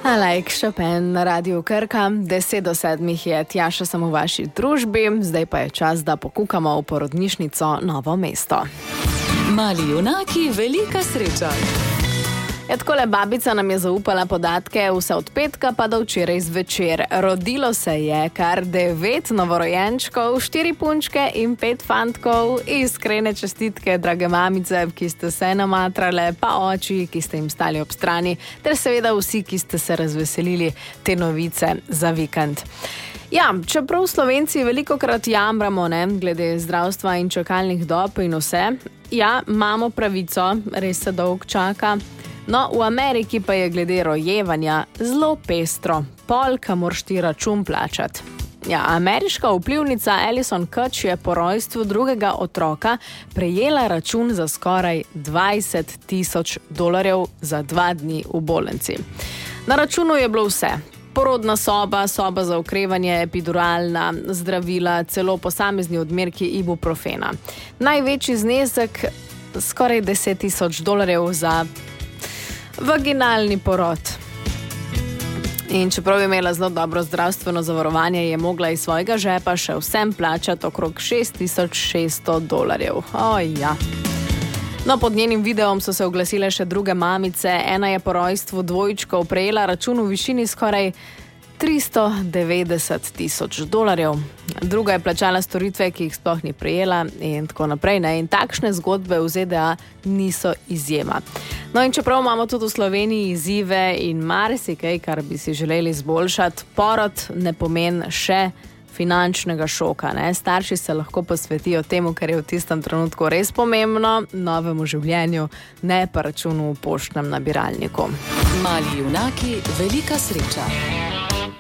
Alajk Šopen na Radiu Krka, 6:50 je, Tjaša sem v vaši družbi, zdaj pa je čas, da pokukamo v porodnišnico Novo mesto. Mali junaki, velika sreča. Takole, babica nam je zaupala podatke vse od petka pa do včeraj zvečer. Rodilo se je kar 9 novorojenčkov, 4 punčke in 5 fantkov. Iskrene čestitke, drage mamice, ki ste se namatrale, pa oči, ki ste jim stali ob strani, ter seveda vsi, ki ste se razveselili te novice za vikend. Ja, čeprav Slovenci velikokrat jamramo, glede zdravstva in čakalnih dob in vse, ja, imamo pravico, res se dolg čaka. No, v Ameriki pa je glede rojevanja zelo pestro. Polka moraš ti račun plačati. Ja, ameriška vplivnica Alison Kutch je po rojstvu drugega otroka prejela račun za skoraj $20,000 za 2 dni v bolnici. Na računu je bilo vse. Porodna soba, soba za okrevanje, epiduralna, zdravila, celo posamezni odmerki ibuprofena. Največji znesek skoraj $10,000 za vaginalni porod. In čeprav je imela zelo dobro zdravstveno zavarovanje, je mogla iz svojega žepa še vsem plačati okrog $6,600. Ja. No, pod njenim videom so se oglasile še druge mamice. Ena je po rojstvu dvojčkov prejela račun v višini skoraj $390,000. Druga je plačala storitve, ki jih sploh ni prejela in tako naprej. In takšne zgodbe v ZDA niso izjema. No, in čeprav imamo tudi v Sloveniji izzive in marsikaj, kar bi si želeli izboljšati, porod ne pomeni še finančnega šoka. Starši se lahko posvetijo temu, kar je v tistem trenutku res pomembno, novemu življenju, ne pa računu v poštnem nabiralniku. Mali junaki, velika sreča.